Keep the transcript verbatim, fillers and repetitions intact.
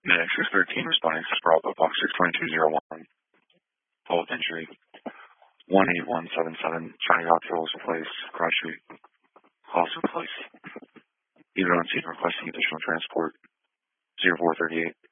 Medic six thirteen responding to Bravo Box six twenty-two oh one. Full of injury. one eight one seven seven, Charlie Rockville Place, Cross Street, Hollister Place. Either on scene requesting additional transport. zero four three eight.